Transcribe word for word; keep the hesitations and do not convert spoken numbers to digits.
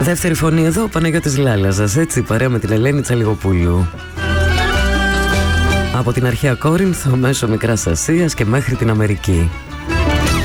Δεύτερη φωνή εδώ, ο Παναγιώτης Λάλαζας, έτσι, παρέα με την Ελένη Τσαλιγοπούλου. Από την αρχαία Κόρινθο, μέσω Μικράς Ασίας και μέχρι την Αμερική.